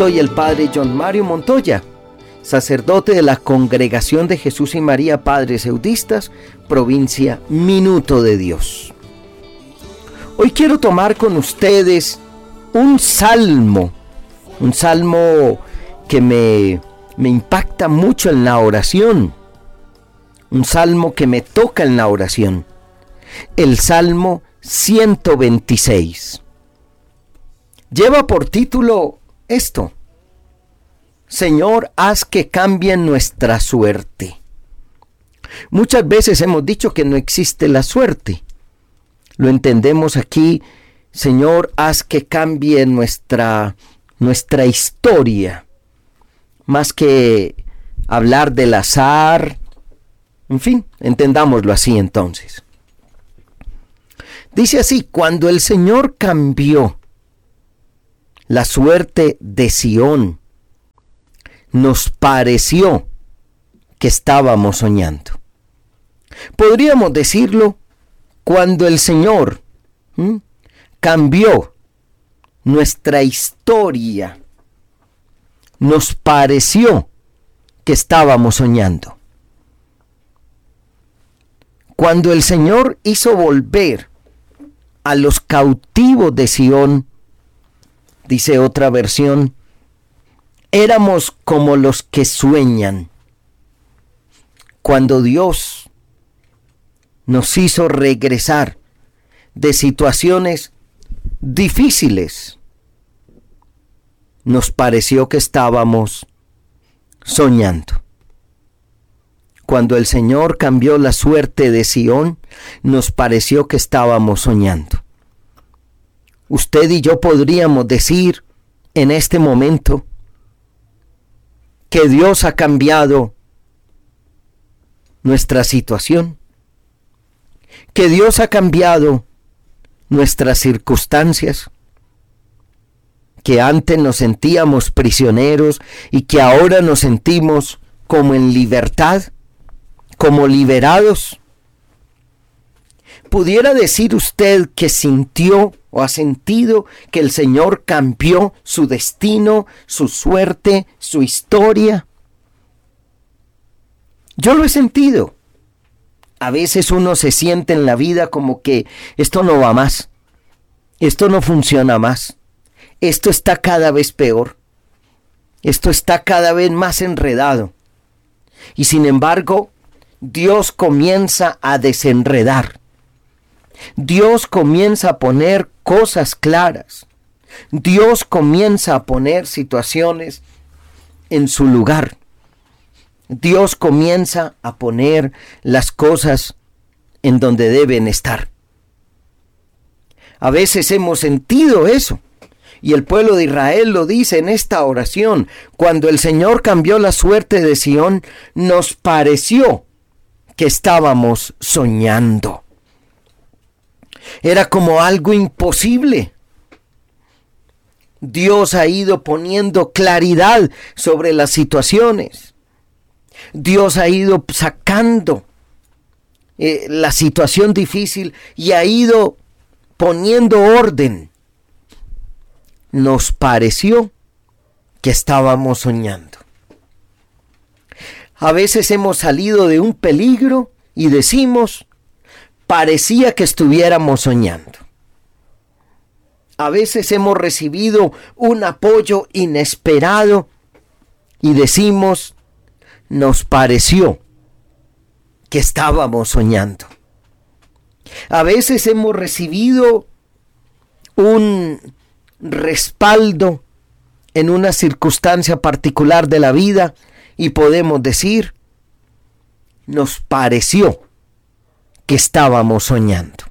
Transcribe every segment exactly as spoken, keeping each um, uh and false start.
Soy el Padre John Mario Montoya, sacerdote de la Congregación de Jesús y María Padres Eudistas, provincia Minuto de Dios. Hoy quiero tomar con ustedes un salmo, un salmo que me, me impacta mucho en la oración, un salmo que me toca en la oración, el Salmo ciento veintiséis. Lleva por título esto: Señor, haz que cambie nuestra suerte. Muchas veces hemos dicho que no existe la suerte. Lo entendemos aquí: Señor, haz que cambie nuestra, nuestra historia. Más que hablar del azar. En fin, entendámoslo así entonces. Dice así: cuando el Señor cambió la suerte de Sión, nos pareció que estábamos soñando. Podríamos decirlo: cuando el Señor ¿m? cambió nuestra historia, nos pareció que estábamos soñando. Cuando el Señor hizo volver a los cautivos de Sión, dice otra versión, éramos como los que sueñan. Cuando Dios nos hizo regresar de situaciones difíciles, nos pareció que estábamos soñando. Cuando el Señor cambió la suerte de Sión, nos pareció que estábamos soñando. Usted y yo podríamos decir en este momento que Dios ha cambiado nuestra situación, que Dios ha cambiado nuestras circunstancias, que antes nos sentíamos prisioneros y que ahora nos sentimos como en libertad, como liberados. ¿Pudiera decir usted que sintió o ha sentido que el Señor cambió su destino, su suerte, su historia? Yo lo he sentido. A veces uno se siente en la vida como que esto no va más, esto no funciona más, esto está cada vez peor, esto está cada vez más enredado. Y sin embargo, Dios comienza a desenredar. Dios comienza a poner cosas claras. Dios comienza a poner situaciones en su lugar. Dios comienza a poner las cosas en donde deben estar. A veces hemos sentido eso. Y el pueblo de Israel lo dice en esta oración: cuando el Señor cambió la suerte de Sión, nos pareció que estábamos soñando. Era como algo imposible. Dios ha ido poniendo claridad sobre las situaciones. Dios ha ido sacando eh, la situación difícil y ha ido poniendo orden. Nos pareció que estábamos soñando. A veces hemos salido de un peligro y decimos: parecía que estuviéramos soñando. A veces hemos recibido un apoyo inesperado y decimos: nos pareció que estábamos soñando. A veces hemos recibido un respaldo en una circunstancia particular de la vida y podemos decir: nos pareció que estábamos soñando.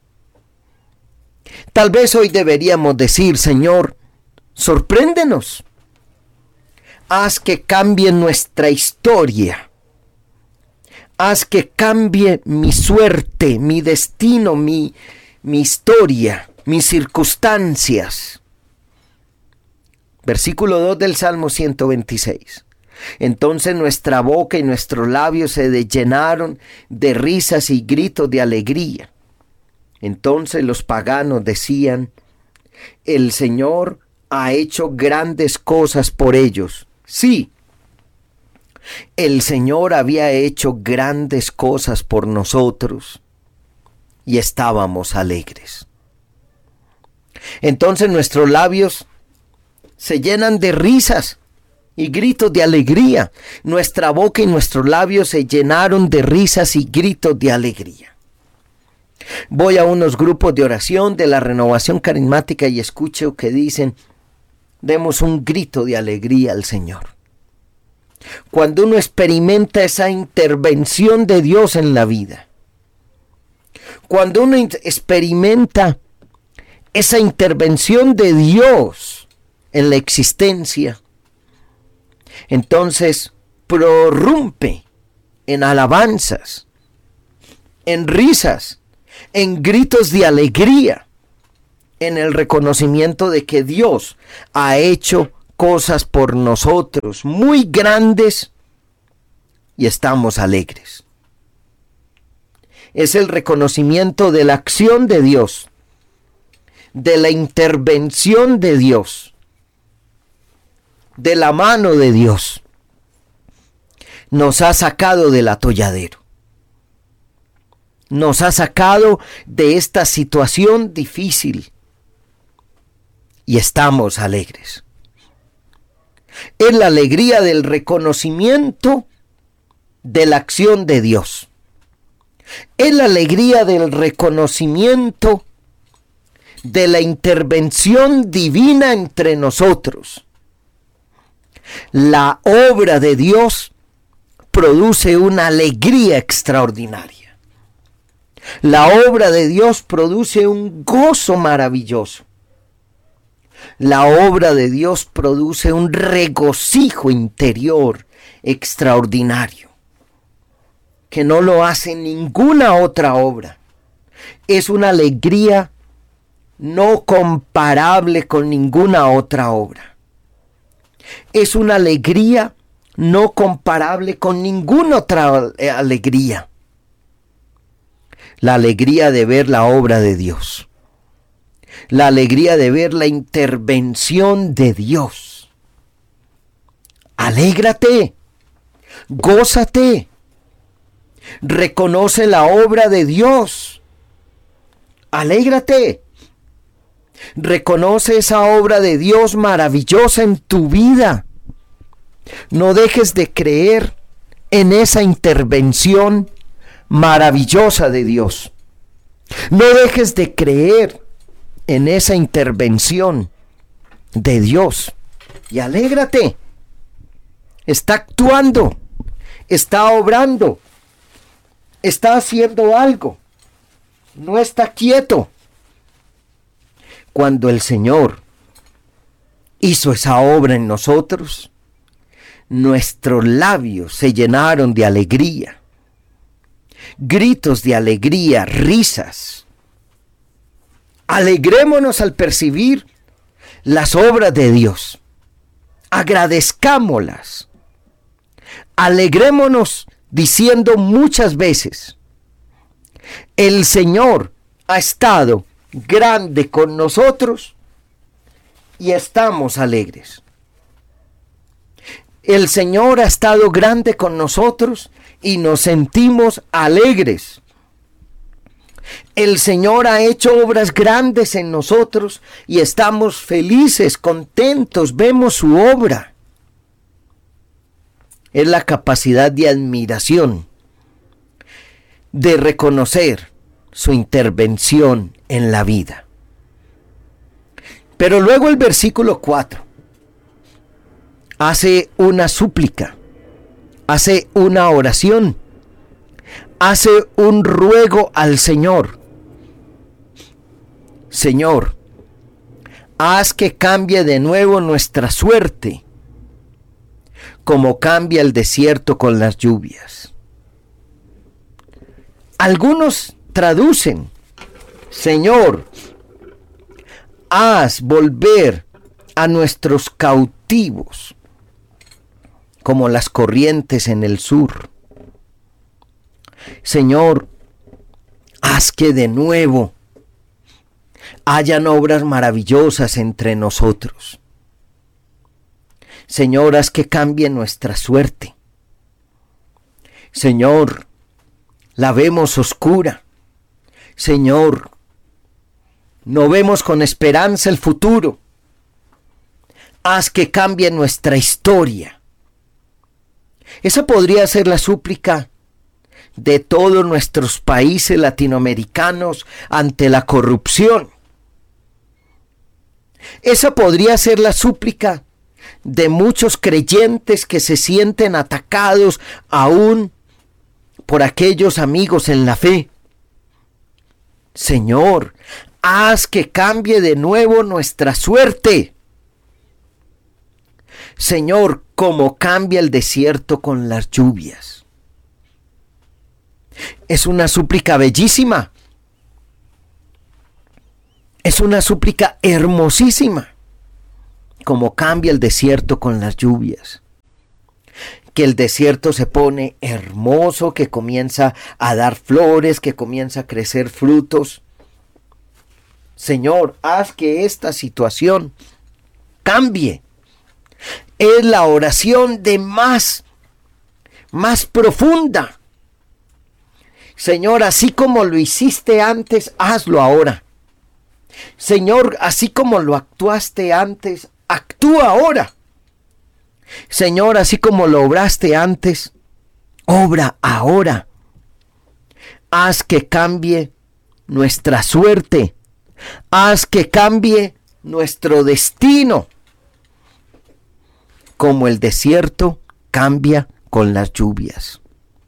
Tal vez hoy deberíamos decir: Señor, sorpréndenos. Haz que cambie nuestra historia. Haz que cambie mi suerte, mi destino, mi, mi historia, mis circunstancias. Versículo dos del Salmo ciento veintiséis. Entonces nuestra boca y nuestros labios se llenaron de risas y gritos de alegría. Entonces los paganos decían: el Señor ha hecho grandes cosas por ellos. Sí, el Señor había hecho grandes cosas por nosotros y estábamos alegres. Entonces nuestros labios se llenan de risas y gritos de alegría. Nuestra boca y nuestros labios se llenaron de risas y gritos de alegría. Voy a unos grupos de oración de la Renovación Carismática y escucho que dicen: demos un grito de alegría al Señor. Cuando uno experimenta esa intervención de Dios en la vida, cuando uno experimenta esa intervención de Dios en la existencia, entonces prorrumpe en alabanzas, en risas, en gritos de alegría, en el reconocimiento de que Dios ha hecho cosas por nosotros muy grandes y estamos alegres. Es el reconocimiento de la acción de Dios, de la intervención de Dios, de la mano de Dios. Nos ha sacado del atolladero. Nos ha sacado de esta situación difícil y estamos alegres. Es la alegría del reconocimiento de la acción de Dios. Es la alegría del reconocimiento de la intervención divina entre nosotros. La obra de Dios produce una alegría extraordinaria. La obra de Dios produce un gozo maravilloso. La obra de Dios produce un regocijo interior extraordinario, que no lo hace ninguna otra obra. Es una alegría no comparable con ninguna otra obra. Es una alegría no comparable con ninguna otra alegría. La alegría de ver la obra de Dios. La alegría de ver la intervención de Dios. Alégrate, gózate, reconoce la obra de Dios. Alégrate, reconoce esa obra de Dios maravillosa en tu vida. No dejes de creer en esa intervención maravillosa de Dios. No dejes de creer en esa intervención de Dios y alégrate. Está actuando, está obrando, está haciendo algo, no está quieto. Cuando el Señor hizo esa obra en nosotros, nuestros labios se llenaron de alegría, gritos de alegría, risas. Alegrémonos al percibir las obras de Dios. Agradezcámoslas. Alegrémonos diciendo muchas veces: el Señor ha estado grande con nosotros y estamos alegres. El Señor ha estado grande con nosotros y nos sentimos alegres. El Señor ha hecho obras grandes en nosotros y estamos felices, contentos, vemos su obra. Es la capacidad de admiración, de reconocer su intervención en la vida. Pero luego el versículo cuatro hace una súplica, hace una oración, hace un ruego al Señor. Señor, haz que cambie de nuevo nuestra suerte, como cambia el desierto con las lluvias. Algunos traducen: Señor, haz volver a nuestros cautivos como las corrientes en el sur. Señor, haz que de nuevo hayan obras maravillosas entre nosotros. Señor, haz que cambie nuestra suerte. Señor, la vemos oscura. Señor, no vemos con esperanza el futuro. Haz que cambie nuestra historia. Esa podría ser la súplica de todos nuestros países latinoamericanos ante la corrupción. Esa podría ser la súplica de muchos creyentes que se sienten atacados aún por aquellos amigos en la fe. Señor, haz que cambie de nuevo nuestra suerte. Señor, como cambia el desierto con las lluvias. Es una súplica bellísima. Es una súplica hermosísima. Como cambia el desierto con las lluvias. Que el desierto se pone hermoso, que comienza a dar flores, que comienza a crecer frutos. Señor, haz que esta situación cambie. Es la oración de más, más profunda. Señor, así como lo hiciste antes, hazlo ahora. Señor, así como lo actuaste antes, actúa ahora. Señor, así como lo obraste antes, obra ahora. Haz que cambie nuestra suerte. Haz que cambie nuestro destino. Como el desierto cambia con las lluvias.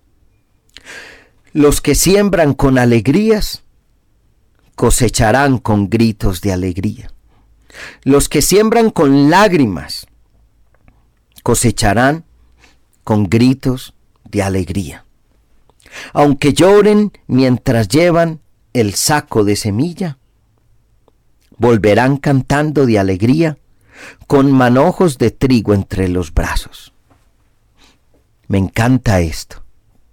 Los que siembran con alegrías, cosecharán con gritos de alegría. Los que siembran con lágrimas, cosecharán con gritos de alegría. Aunque lloren mientras llevan el saco de semilla, volverán cantando de alegría con manojos de trigo entre los brazos. Me encanta esto.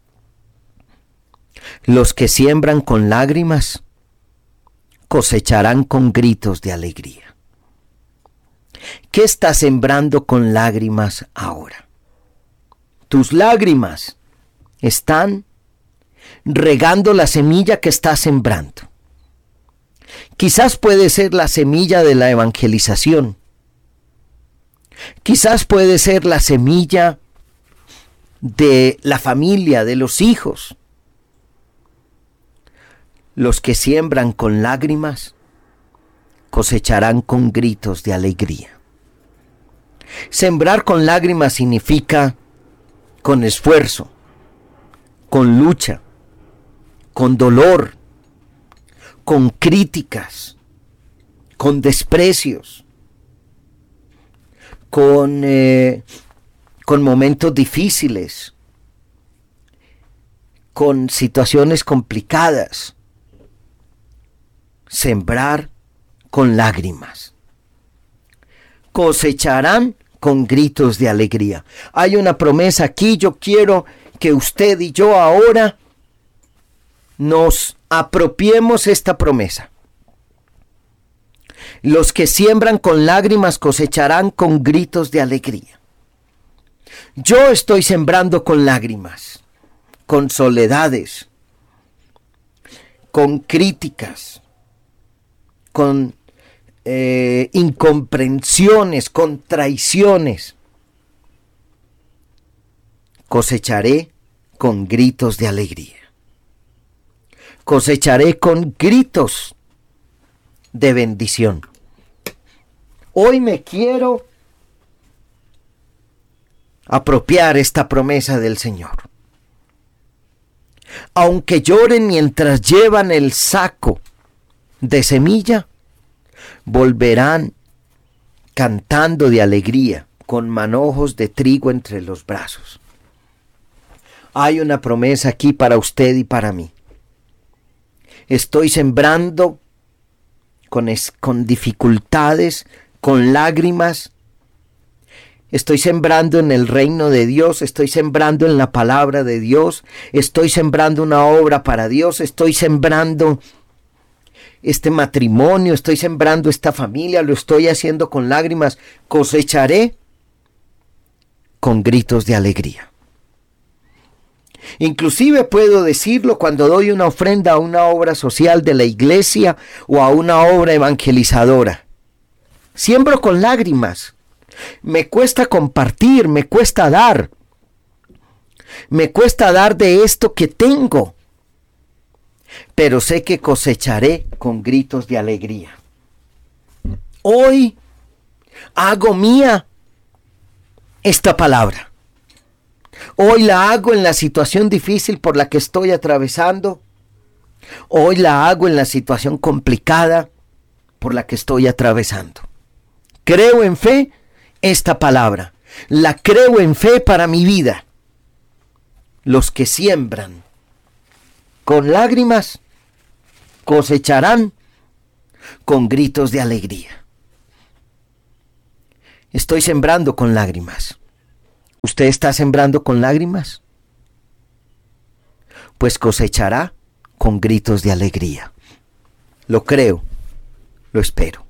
Los que siembran con lágrimas, cosecharán con gritos de alegría. ¿Qué estás sembrando con lágrimas ahora? Tus lágrimas están regando la semilla que estás sembrando. Quizás puede ser la semilla de la evangelización. Quizás puede ser la semilla de la familia, de los hijos. Los que siembran con lágrimas, cosecharán con gritos de alegría. Sembrar con lágrimas significa con esfuerzo, con lucha, con dolor, con críticas, con desprecios, con, eh, con momentos difíciles, con situaciones complicadas. Sembrar con lágrimas. Cosecharán con gritos de alegría. Hay una promesa aquí. Yo quiero que usted y yo ahora nos apropiemos esta promesa. Los que siembran con lágrimas cosecharán con gritos de alegría. Yo estoy sembrando con lágrimas, con soledades, con críticas, con eh, incomprensiones, con traiciones. Cosecharé con gritos de alegría. Cosecharé con gritos de bendición. Hoy me quiero apropiar esta promesa del Señor. Aunque lloren mientras llevan el saco de semilla, volverán cantando de alegría con manojos de trigo entre los brazos. Hay una promesa aquí para usted y para mí. Estoy sembrando con, es, con dificultades, con lágrimas. Estoy sembrando en el reino de Dios, estoy sembrando en la palabra de Dios, estoy sembrando una obra para Dios, estoy sembrando este matrimonio, estoy sembrando esta familia, lo estoy haciendo con lágrimas. Cosecharé con gritos de alegría. Inclusive puedo decirlo cuando doy una ofrenda a una obra social de la iglesia o a una obra evangelizadora. Siembro con lágrimas. Me cuesta compartir, me cuesta dar. Me cuesta dar de esto que tengo. Pero sé que cosecharé con gritos de alegría. Hoy hago mía esta palabra. Hoy la hago en la situación difícil por la que estoy atravesando. Hoy la hago en la situación complicada por la que estoy atravesando. Creo en fe esta palabra. La creo en fe para mi vida. Los que siembran con lágrimas cosecharán con gritos de alegría. Estoy sembrando con lágrimas. ¿Usted está sembrando con lágrimas? Pues cosechará con gritos de alegría. Lo creo, lo espero.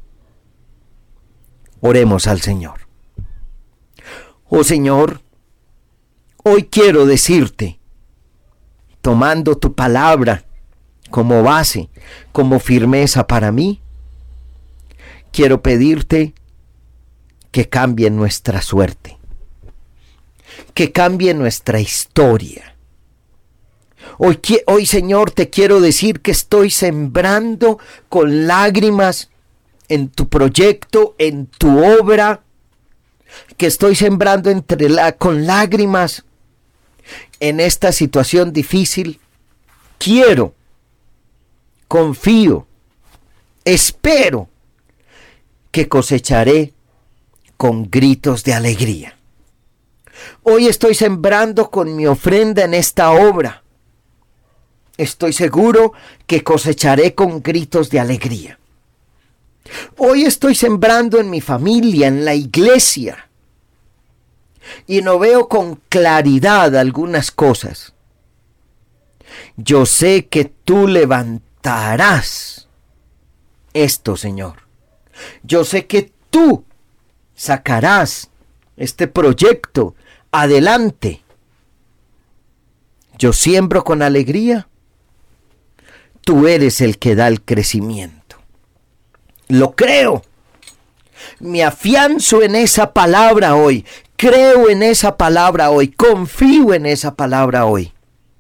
Oremos al Señor. Oh Señor, hoy quiero decirte, tomando tu palabra como base, como firmeza para mí, quiero pedirte que cambie nuestra suerte, que cambie nuestra historia. Hoy, hoy, Señor, te quiero decir que estoy sembrando con lágrimas en tu proyecto, en tu obra, que estoy sembrando entre la, con lágrimas en esta situación difícil. Quiero, confío, espero que cosecharé con gritos de alegría. Hoy estoy sembrando con mi ofrenda en esta obra. Estoy seguro que cosecharé con gritos de alegría. Hoy estoy sembrando en mi familia, en la iglesia. Y no veo con claridad algunas cosas. Yo sé que tú levantarás esto, Señor. Yo sé que tú sacarás este proyecto adelante. Yo siembro con alegría. Tú eres el que da el crecimiento. Lo creo. Me afianzo en esa palabra hoy. Creo en esa palabra hoy. Confío en esa palabra hoy.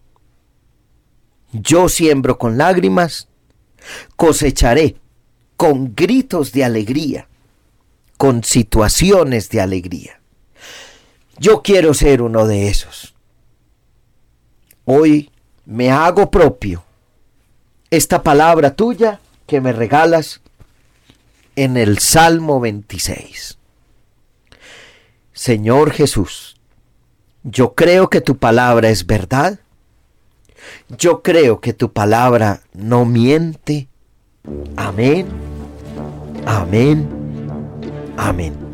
Yo siembro con lágrimas. Cosecharé con gritos de alegría. Con situaciones de alegría. Yo quiero ser uno de esos. Hoy me hago propio esta palabra tuya que me regalas en el Salmo veintiséis. Señor Jesús, yo creo que tu palabra es verdad. Yo creo que tu palabra no miente. Amén. Amén. Amén.